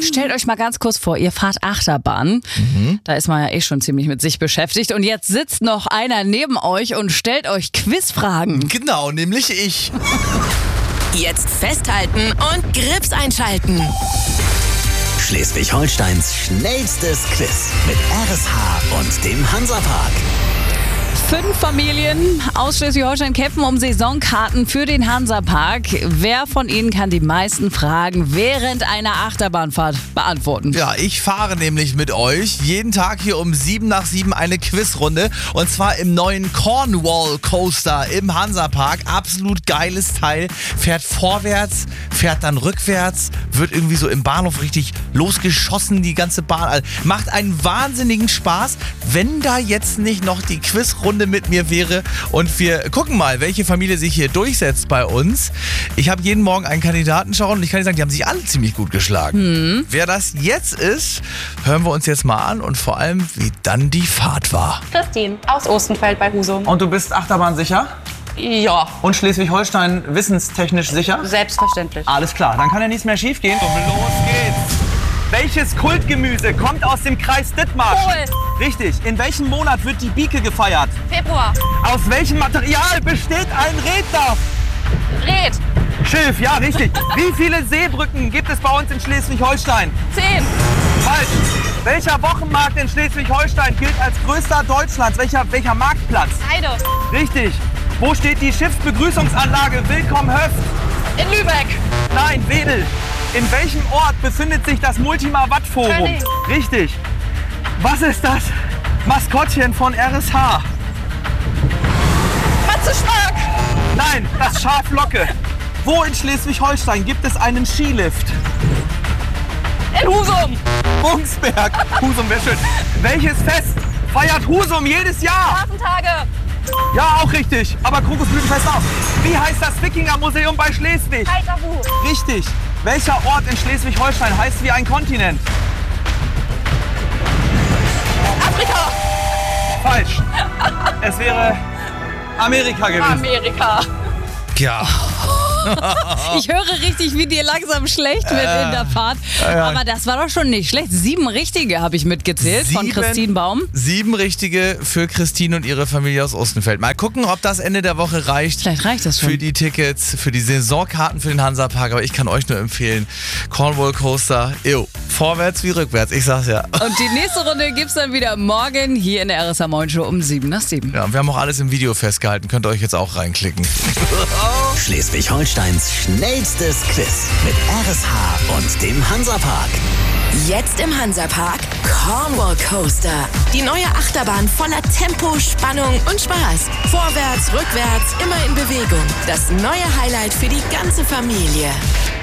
stellt euch mal ganz kurz vor, ihr fahrt Achterbahn. Da ist man ja eh schon ziemlich mit sich beschäftigt. Und jetzt sitzt noch einer neben euch und stellt euch Quizfragen. Genau, nämlich ich. Jetzt festhalten und Grips einschalten. Schleswig-Holsteins schnellstes Quiz mit RSH und dem Hansapark. 5 Familien aus Schleswig-Holstein kämpfen um Saisonkarten für den Hansapark. Wer von ihnen kann die meisten Fragen während einer Achterbahnfahrt beantworten? Ja, ich fahre nämlich mit euch jeden Tag hier um 7 nach 7 eine Quizrunde. Und zwar im neuen Cornwall Coaster im Hansapark. Absolut geiles Teil. Fährt vorwärts, fährt dann rückwärts, wird irgendwie so im Bahnhof richtig losgeschossen, die ganze Bahn. Also macht einen wahnsinnigen Spaß, wenn da jetzt nicht noch die Quizrunde mit mir wäre. Und wir gucken mal, welche Familie sich hier durchsetzt bei uns. Ich habe jeden Morgen einen Kandidaten schauen und ich kann dir sagen, die haben sich alle ziemlich gut geschlagen. Wer das jetzt ist, hören wir uns jetzt mal an und vor allem, wie dann die Fahrt war. Christine aus Ostenfeld bei Husum. Und du bist Achterbahn sicher? Ja, Und Schleswig-Holstein wissenstechnisch sicher? selbstverständlich. Alles klar, dann kann ja nichts mehr schief gehen. Los geht's! Welches Kultgemüse kommt aus dem Kreis Dithmarschen? Kohl. Richtig. In welchem Monat wird die Bieke gefeiert? Februar. Aus welchem Material besteht ein Redner? Red. Schilf, ja, richtig. Wie viele Seebrücken gibt es bei uns in Schleswig-Holstein? 10. Falsch. Welcher Wochenmarkt in Schleswig-Holstein gilt als größter Deutschlands? Welcher Marktplatz? Heide. Richtig. Wo steht die Schiffsbegrüßungsanlage Willkommen Höft? In Lübeck. Nein, Wedel. In welchem Ort befindet sich das Multima-Watt-Forum? Köln. Richtig. Was ist das Maskottchen von RSH? Matze Stark. Nein, das Schaf Locke. Wo in Schleswig-Holstein gibt es einen Skilift? In Husum. Bungsberg. Husum wäre schön. Welches Fest feiert Husum jedes Jahr? Hafentage. Ja, auch richtig. Aber Krokusblütenfest auch. Wie heißt das Wikingermuseum bei Schleswig? Heiterbu. Richtig. Welcher Ort in Schleswig-Holstein heißt wie ein Kontinent? Afrika. Falsch. Es wäre Amerika gewesen. Amerika. Ja. Ich höre richtig, wie dir langsam schlecht wird in der Fahrt. Aber das war doch schon nicht schlecht. 7 richtige habe ich mitgezählt von Christine Baum. 7 richtige für Christine und ihre Familie aus Ostenfeld. Mal gucken, ob das Ende der Woche reicht. Vielleicht reicht das schon. Für die Tickets, für die Saisonkarten für den Hansapark. Aber ich kann euch nur empfehlen, Cornwall Coaster, vorwärts wie rückwärts. Ich sag's ja. Und die nächste Runde gibt's dann wieder morgen hier in der RSH Morning Show um 7 nach 7. Ja, und wir haben auch alles im Video festgehalten. Könnt ihr euch jetzt auch reinklicken. Schleswig-Holsteins schnellstes Quiz mit RSH und dem Hansapark. Jetzt im Hansapark Cornwall Coaster. Die neue Achterbahn voller Tempo, Spannung und Spaß. Vorwärts, rückwärts, immer in Bewegung. Das neue Highlight für die ganze Familie.